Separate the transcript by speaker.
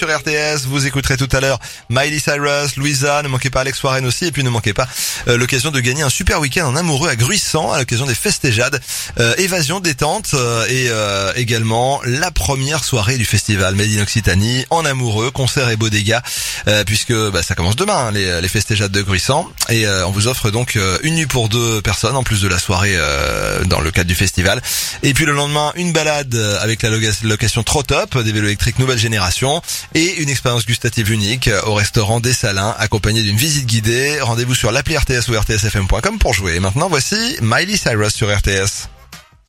Speaker 1: Sur RTS, vous écouterez tout à l'heure Miley Cyrus, Louisa, ne manquez pas Alex Warren aussi, et puis ne manquez pas l'occasion de gagner un super week-end en amoureux à Gruissant à l'occasion des Festéjades, évasion, détente et également la première soirée du festival Made in Occitanie en amoureux, concert et bodega, puisque ça commence demain les Festéjades de Gruissant, et on vous offre donc une nuit pour 2 personnes en plus de la soirée dans le cadre du festival, et puis le lendemain une balade avec la location Trop Top, des vélos électriques nouvelle génération, et une expérience gustative unique au restaurant des Salins, accompagnée d'une visite guidée. Rendez-vous sur l'appli RTS ou rtsfm.com pour jouer. Et maintenant, voici Miley Cyrus sur RTS.